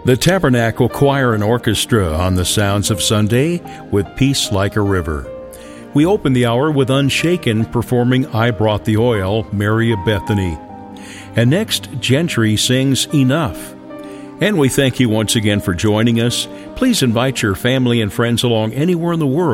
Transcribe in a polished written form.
The Tabernacle Choir and Orchestra on the Sounds of Sunday with Peace Like a River. We open the hour with Unshaken performing I Brought the Oil, Mary of Bethany. And next, Gentry sings Enough. And we thank you once again for joining us. Please invite your family and friends along anywhere in the world